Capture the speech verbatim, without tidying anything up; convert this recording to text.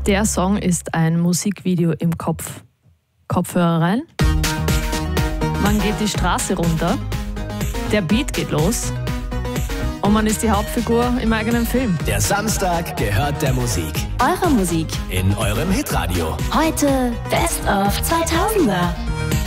Der Song ist ein Musikvideo im Kopf. Kopfhörer rein. Man geht die Straße runter. Der Beat geht los. Und man ist die Hauptfigur im eigenen Film. Der Samstag gehört der Musik. Eure Musik. In eurem Hitradio. Heute Best of zweitausender.